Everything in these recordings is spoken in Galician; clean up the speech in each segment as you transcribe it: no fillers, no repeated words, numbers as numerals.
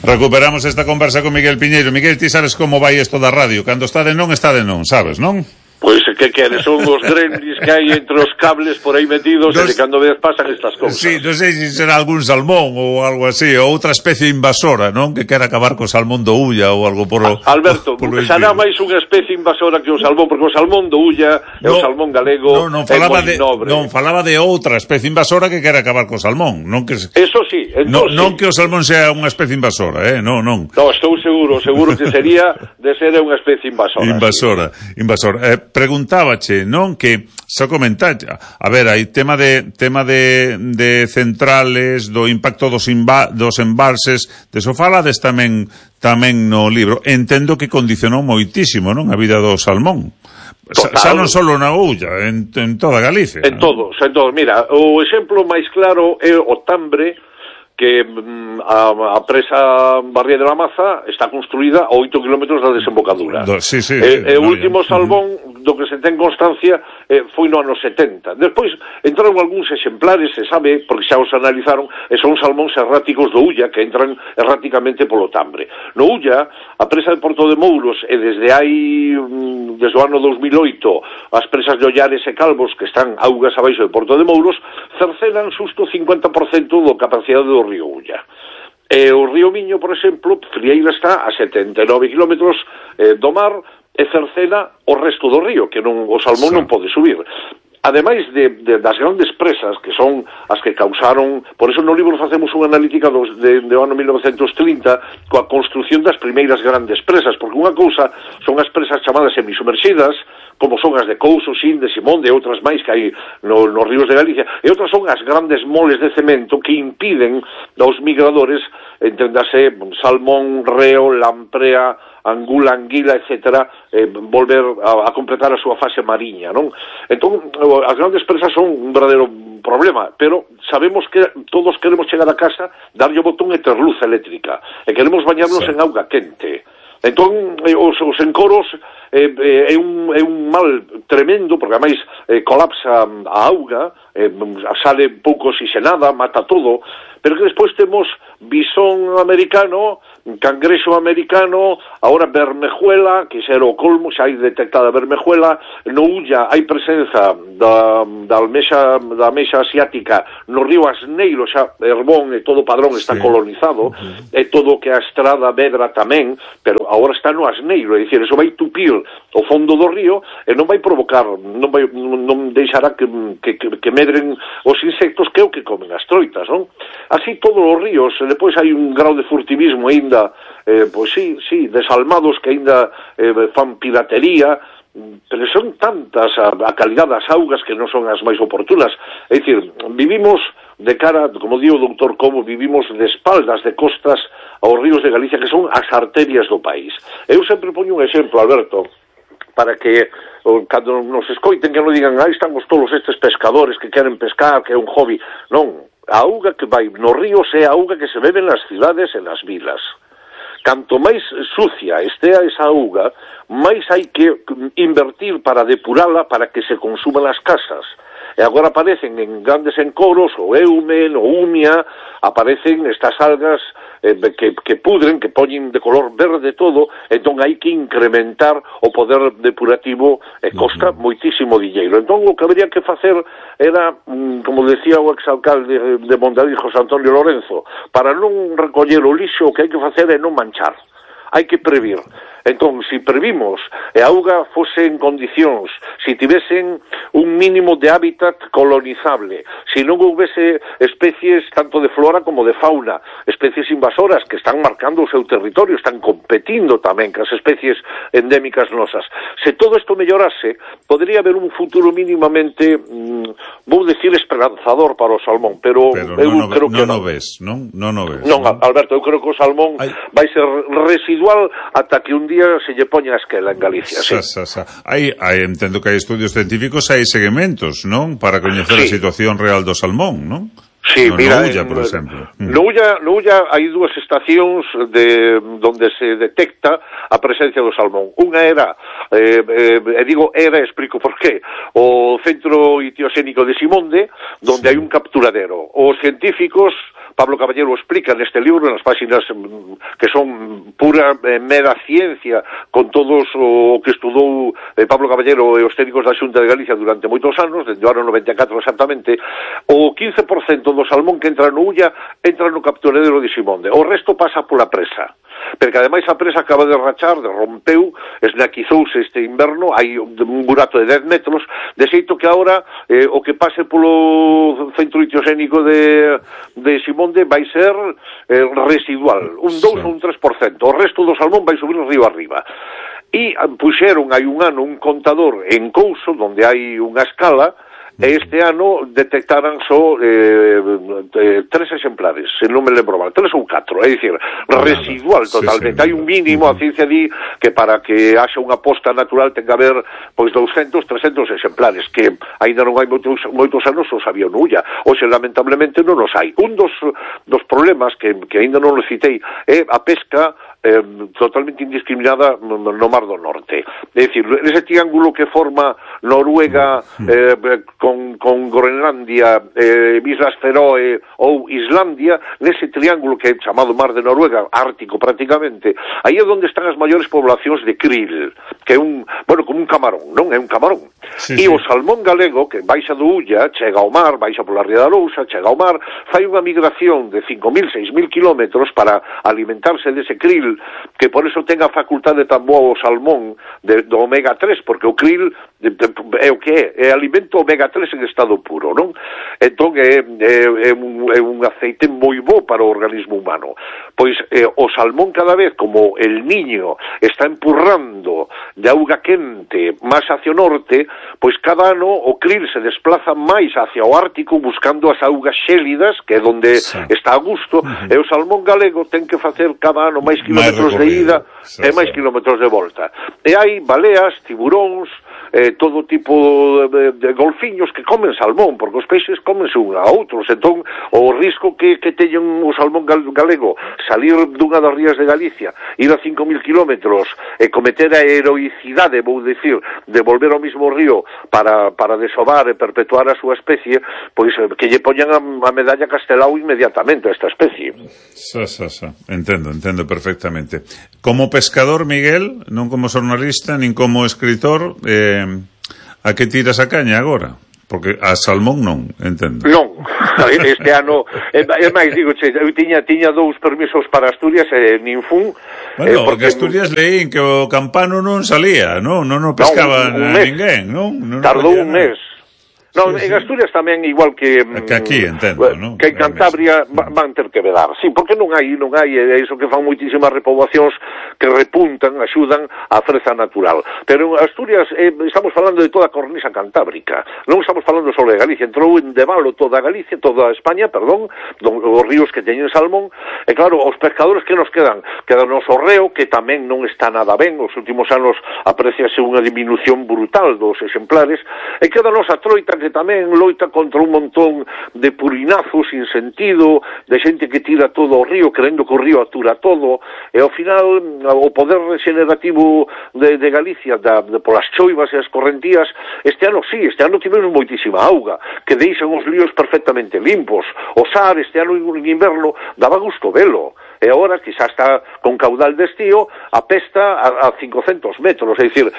Recuperamos esta conversa con Miguel Piñeiro. Miguel, ti sabes como vai isto da radio? Cando está de non, sabes, non? Pois, que queres? Son os gremlins que hai entre os cables por aí metidos e de cando veces pasan estas cousas. Sí, non sei se será algún salmón ou algo así, ou outra especie invasora, non? Que quera acabar co salmón do Ulla ou algo por o... Alberto, será máis unha especie invasora que o salmón, porque o salmón do Ulla é o salmón galego, é moi nobre. Non, falaba de outra especie invasora que quera acabar co salmón, non que... Eso sí, non que o salmón sea unha especie invasora, non. Non, estou seguro que sería de ser unha especie invasora. Invasora. Preguntábache, non, que só comentar, a ver, hai tema de centrales, do impacto dos embalses, de eso falades tamén no libro. Entendo que condicionou moitísimo, non, a vida do salmón. Xa non só na Ulla, en toda Galicia. En todos. Mira, o exemplo máis claro é o Tambre, que a presa Barría de la Maza está construída a 8 kilómetros da desembocadura. Sí, o último salmón do que se ten constancia foi no ano 70. Despois entraron algúns exemplares, se sabe, porque xa os analizaron, e son salmóns erráticos do Ulla, que entran erráticamente polo Tambre. No Ulla, a presa de Porto de Mouros, e desde o ano 2008, as presas de Ollares e Calvos, que están augas abaixo de Porto de Mouros, cercenan xusto 50% do capacidade do río Ulla. O río Miño, por exemplo, Frieira está a 79 kilómetros do mar e cercena o resto do río, que o salmón non pode subir. Ademais das grandes presas, que son as que causaron... Por eso no libro facemos unha analítica do ano 1930 coa construción das primeiras grandes presas, porque unha cousa son as presas chamadas semisumerxidas, como son as de Couso, Xinde, Simón, de outras máis que hai nos ríos de Galicia, e outras son as grandes moles de cemento que impiden aos migradores, enténdase, salmón, reo, lamprea, angula, anguila, etcétera, volver a completar a súa fase mariña, non? Entón, as grandes presas son un verdadeiro problema, pero sabemos que todos queremos chegar a casa, darlle o botón e ter luz eléctrica, e queremos bañarnos en auga quente. Entón, os encoros é un mal tremendo, porque ademais colapsa a auga, sale pouco oxigenada, mata todo, pero que despois temos bisón americano, cangrexo americano, ahora bermejuela, que xa era o colmo, xa hai detectada bermejuela. No Ulla hai presenza da ameixa asiática no río Asneiro, xa Herbón e todo Padrón está colonizado, e todo o que a Estrada, Vedra tamén, pero agora está no Asneiro, é dicir, eso vai tupir o fondo do río e non vai provocar, non deixará que medren os insectos que é o que comen as troitas, non? Así todos os ríos, e depois hai un grau de furtivismo aínda, pois sí, desalmados que aínda fan piratería, pero son tantas a calidad das augas que non son as máis oportunas. É dicir, vivimos de cara, como di o doutor Cobo, vivimos de espaldas, de costas aos ríos de Galicia, que son as arterias do país. Eu sempre poño un exemplo, Alberto, para que cando nos escoiten que non digan estamos todos estes pescadores que queren pescar, que é un hobby. Non, a auga que vai nos ríos é a auga que se bebe nas cidades e nas vilas. Canto máis sucia estea esa auga, máis hai que invertir para depurala para que se consuma nas casas. E agora aparecen en grandes encoros, o Eumen, o Umia, aparecen estas algas que pudren, que poñen de color verde todo, entón hai que incrementar o poder depurativo e costa moitísimo dinheiro. Entón o que habría que facer era, como decía o exalcalde de Mondadí, José Antonio Lorenzo, para non recoller o lixo, o que hai que facer é non manchar. Hai que previr. Entón, se previmos e a auga fose en condicións, se tivesen un mínimo de hábitat colonizable, se non houvese especies tanto de flora como de fauna, especies invasoras que están marcando o seu territorio, están competindo tamén cas especies endémicas nosas. Se todo isto mellorase, podría haber un futuro mínimamente, vou decir, esperanzador para o salmón, pero eu creo que non. Non o ves. Non, Alberto, eu creo que o salmón vai ser residual ata que un día se lle poña a esquela en Galicia, sí. Entendo que hai estudios científicos, hai seguimentos, non? Para coñecer a situación real do salmón, non? Sí, mira, Ulla, por exemplo. No Ulla hai dúas estacións donde se detecta a presencia do salmón. Unha era, explico por qué, o Centro Ictioxénico de Simonde, donde hai un capturadero. Os científicos, Pablo Caballero explica neste libro, nas páxinas que son pura mera ciencia, con todos o que estudou Pablo Caballero e os técnicos da Xunta de Galicia durante moitos anos, desde o ano 94 exactamente, o 15% do salmón que entra no Ulla entra no capturadero de Simonde. O resto pasa pola presa. Porque ademais a presa acaba de rachar, rompeu, esnaquizouse este inverno, hai un burato de 10 metros, de xeito que agora o que pase polo Centro Ictioxénico de Simonde vai ser residual, un 2 ou un 3%. O resto do salmón vai subir río arriba. E puxeron hai un ano un contador en Couso, donde hai unha escala, e este ano detectaran só 3 exemplares, se non me lembro mal, 3 ou 4, é dicir, residual totalmente. Hai un mínimo, a ciencia di que para que haxa unha posta natural ten que haber pois 200, 300 exemplares, que ainda non hai moitos anos os había no Ulla. Hoxe, lamentablemente, non os hai. Un dos problemas que ainda non lo citei é a pesca totalmente indiscriminada no Mar do Norte. É dicir, ese triángulo que forma Noruega con Groenlandia, Islas Feroe ou Islandia, nese triángulo que é chamado Mar de Noruega, ártico prácticamente, aí é onde están as maiores poblacións de krill, que é como un camarón, non? É un camarón. E o salmón galego, que baixa do Ulla, chega ao mar, baixa pola Ría da Lousa, chega ao mar, fai unha migración de 5.000, 6.000 kilómetros para alimentarse dese krill, que por eso ten a facultade tan boa o salmón do omega 3, porque o krill é o que é alimento omega 3 en estado puro, non? Entón é un aceite moi bo para o organismo humano. Pois o salmón cada vez, como el Niño está empurrando de auga quente máis hacia o norte, pois cada ano o krill se desplaza máis hacia o Ártico buscando as augas xélidas, que é onde está a gusto, e o salmón galego ten que facer cada ano máis kilómetros de ida e máis kilómetros de volta. E hai baleas, tiburóns, todo tipo de golfiños que comen salmón, porque os peixes comense un a outros. Entón, o risco que teñen o salmón galego salir dunha das rías de Galicia, ir a 5.000 kilómetros e cometer a heroicidade, vou dicir, de volver ao mismo río para desovar e perpetuar a súa especie, pois que lle poñan a medalla Castelao inmediatamente a esta especie. Entendo perfectamente. Como pescador, Miguel, non como xornalista, nin como escritor, a que tiras a caña agora? Porque a salmón non, entendo. Non, este ano, é máis, digo, eu tiña 2 permisos para Asturias e nin fun. Bueno, porque Asturias leín que o campano non salía, non pescaba ninguén, non? Tardou un mes. Non, en Asturias tamén, igual que aquí, entendo, non? Que en Cantabria van ter que vedar. Sí, porque non hai, é iso que fan moitísimas repoboacións que repuntan, axudan á freza natural. Pero en Asturias estamos falando de toda a cornisa cantábrica. Non estamos falando só de Galicia, entrou en debalo toda Galicia, toda España, perdón, os ríos que teñen salmón, e claro, os pescadores que nos quedan o Reo, que tamén non está nada ben, os últimos anos apreciase unha disminución brutal dos exemplares, e quedanos a Troita, que tamén loita contra un montón de purinazos sin sentido, de xente que tira todo ao río, querendo que o río atura todo, e ao final o poder regenerativo de Galicia polas choivas e as correntías, este ano tivemos moitísima auga, que deixan os ríos perfectamente limpos. O Sar este ano en inverno daba gusto velo, e agora que xa está con caudal de estío, a pesta a 500 metros, é dicir,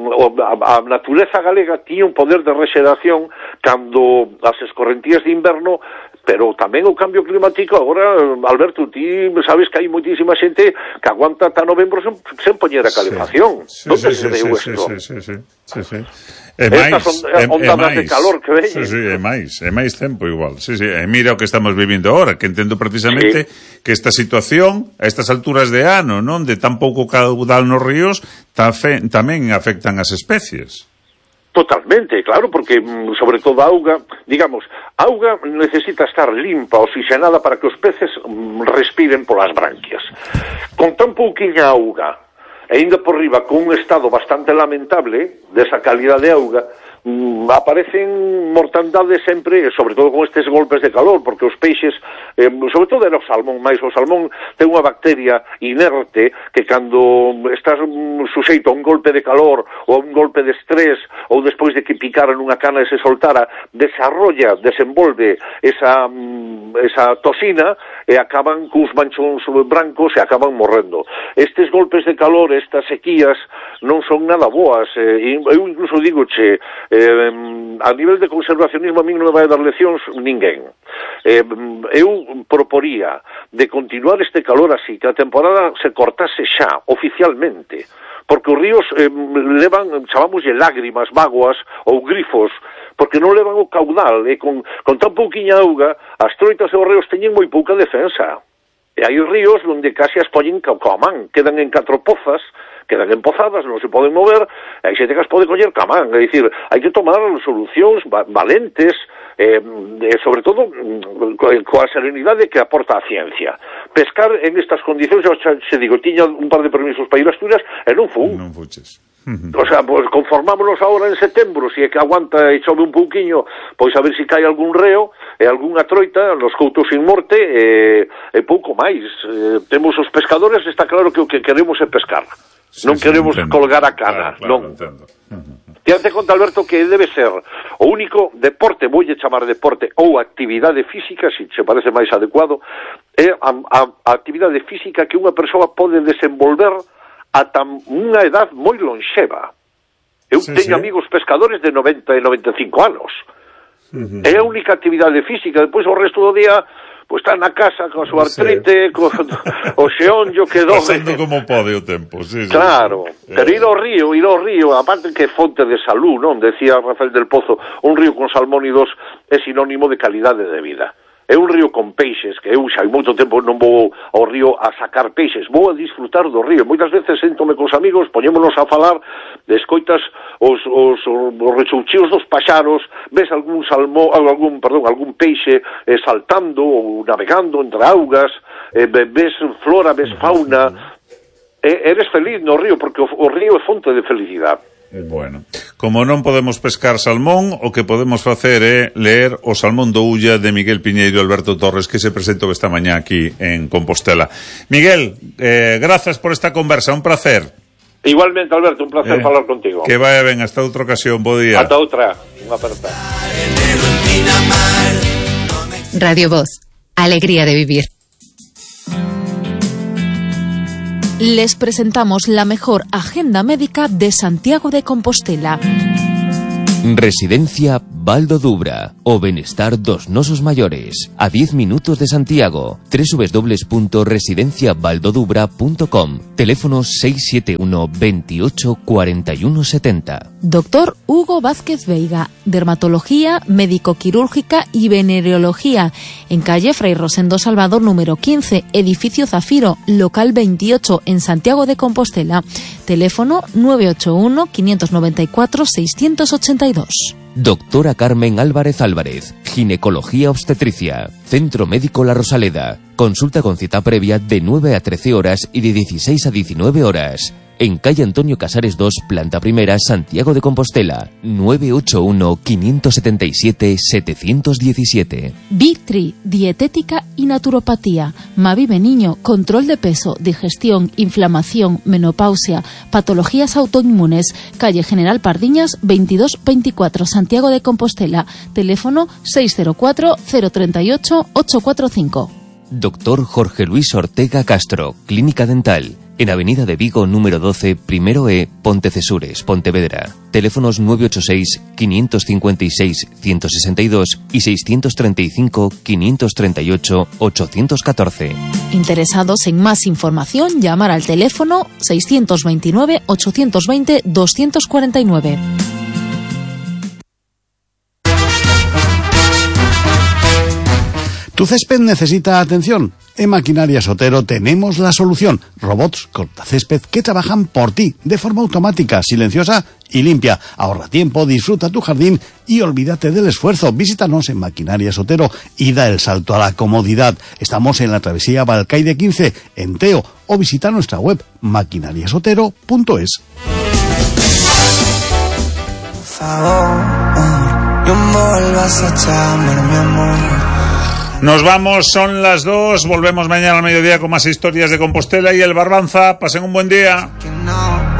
a natureza galega tiña un poder de regeneración cando as escorrentías de inverno, pero tamén o cambio climático. Agora, Alberto, ti sabes que hai moitísima xente que aguanta ata novembro sen poñer a calefacción. Onde se deu isto? Sí. É ondas de calor que veñen. É máis tempo igual. E mira o que estamos vivindo agora, que entendo precisamente que esta situación, a estas alturas de ano, non, de tan pouco caudal nos ríos, tamén afectan as especies. Totalmente, claro, porque sobre todo a auga, digamos, a auga necesita estar limpa, oxigenada para que os peces respiren polas branquias. Con tan pouquiña auga, e ainda por riba con un estado bastante lamentable desa calidad de auga, aparecen mortandades sempre, sobre todo con estes golpes de calor, porque os peixes, sobre todo era o salmón, máis o salmón ten unha bacteria inerte que cando estás suxeito a un golpe de calor ou a un golpe de estrés ou despois de que picara nunha cana e se soltara, desenvolve esa toxina e acaban cuns manchóns brancos e acaban morrendo. Estes golpes de calor, estas sequías non son nada boas, eu incluso digoche, a nivel de conservacionismo a min non me vai dar leccións ninguén. Eu proporía de continuar este calor así, que a temporada se cortase xa, oficialmente, porque os ríos levan, chamámoslle lágrimas, vaguas ou grifos, porque non levan o caudal, e con tan pouquiña auga, as troitas e os ríos teñen moi pouca defensa. E hai ríos onde casi as pollen camán, quedan en 4 pozas, quedan empozadas, non se poden mover, e hai xente que as pode coller camán. É dicir, hai que tomar solucións valentes, sobre todo coa serenidade que aporta a ciencia. Pescar en estas condicións, eu xe digo, tiña un par de permisos para ir a Asturias e non fun. Non fuches. O sea, pues conformámonos ahora en setembro, si é que aguanta e chove un pouquiño, pois a ver se cae algún reo e algunha troita nos coutos sin morte e pouco máis. Temos os pescadores, está claro que o que queremos é pescar. Non queremos colgar a cana. Claro, non. Te conta, Alberto, que debe ser o único deporte, voulle chamar deporte, ou actividade física, se parece máis adecuado, é a actividade física que unha persoa pode desenvolver ata unha edad moi lonxeva. Eu teño amigos pescadores de 90 e 95 anos. É a única actividade física. Depois o resto do día pois está na casa con a súa artrite, con o xeonllo que doe. Pasando como pode o tempo, Claro, pero ir ao río, aparte que é fonte de salud, non? Decía Rafael del Pozo, un río con salmónidos é sinónimo de calidade de vida. É un río con peixes, que eu xa hai moito tempo non vou ao río a sacar peixes, vou a disfrutar do río. Moitas veces séntome cos amigos, poñémonos a falar, escoitas os rechouchios dos paxaros, ves algún peixe saltando ou navegando entre augas, ves flora, ves fauna, eres feliz no río, porque o río é fonte de felicidade. Bueno, como non podemos pescar salmón, o que podemos facer é ler O Salmón do Ulla de Miguel Piñeiro e Alberto Torres, que se presentou esta mañá aquí en Compostela. Miguel, grazas por esta conversa, un placer. Igualmente, Alberto, un placer falar contigo. Que vaya ben, hasta outra ocasión, bo día. Hasta outra, unha aperta. Radio Voz, alegría de vivir. Les presentamos la mejor agenda médica de Santiago de Compostela. Residencia Valdo Dubra, o benestar dos nosos maiores, a 10 minutos de Santiago. www.residenciavaldodubra.com. Teléfono 671 28 41 70. Doctor Hugo Vázquez Veiga, dermatología, médico-quirúrgica y venereología, en calle Fray Rosendo Salvador número 15, edificio Zafiro, local 28, en Santiago de Compostela. Teléfono 981 594 682. Doctora Carmen Álvarez Álvarez, ginecología obstetricia, Centro Médico La Rosaleda. Consulta con cita previa de 9 a 13 horas y de 16 a 19 horas. En calle Antonio Casares 2, planta primera, Santiago de Compostela. 981-577-717. Vitri, dietética y naturopatía. Mavive Niño, control de peso, digestión, inflamación, menopausia, patologías autoinmunes. Calle General Pardiñas, 2224, Santiago de Compostela. Teléfono 604-038-845. Doctor Jorge Luis Ortega Castro, Clínica Dental. En Avenida de Vigo, número 12, primero E, Pontecesures, Pontevedra. Teléfonos 986-556-162 y 635-538-814. Interesados en más información, llamar al teléfono 629-820-249. ¿Tu césped necesita atención? En Maquinarias Otero tenemos la solución. Robots cortacésped que trabajan por ti, de forma automática, silenciosa y limpia. Ahorra tiempo, disfruta tu jardín y olvídate del esfuerzo. Visítanos en Maquinarias Otero y da el salto a la comodidad. Estamos en la travesía Balcaide 15, en Teo, o visita nuestra web maquinariasotero.es. No vuelvas a llamarme amor. Nos vamos, son las 2, volvemos mañana al mediodía con más historias de Compostela y el Barbanza. Pasen un buen día.